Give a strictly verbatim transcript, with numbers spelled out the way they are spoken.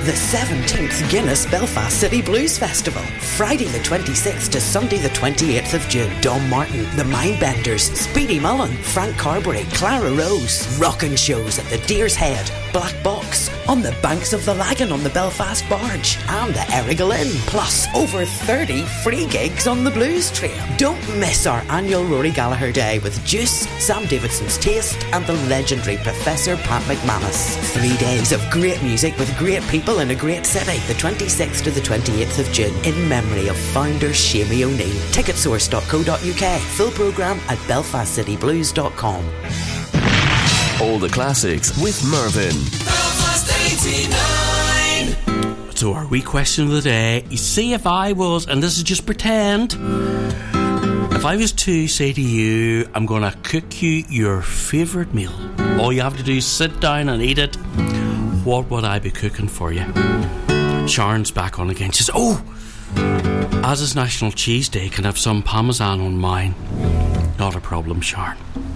The seventeenth Guinness Belfast City Blues Festival. Friday the twenty-sixth to Sunday the twenty-eighth of June. Dom Martin, The Mindbenders, Speedy Mullen, Frank Carberry, Clara Rose. Rockin' shows at the Deer's Head, Black Box, on the banks of the Lagan on the Belfast Barge, and the Errigal Inn. Plus, over thirty free gigs on the Blues Trail. Don't miss our annual Rory Gallagher Day with Juice, Sam Davidson's Taste, and the legendary Professor Pat McManus. Three days of great music with great people in a great city. The twenty-sixth to the twenty-eighth of June, in memory of founder Shamie O'Neill. ticketsource dot co dot uk. Full programme at belfast city blues dot com. All the classics with Mervyn. Belfast eighty-nine. So our wee question of the day, you see, if I was, and this is just pretend, if I was to say to you, I'm going to cook you your favourite meal, all you have to do is sit down and eat it, what would I be cooking for you? Sharon's back on again. She says, oh, as is National Cheese Day, can I have some Parmesan on mine? Not a problem, Sharon.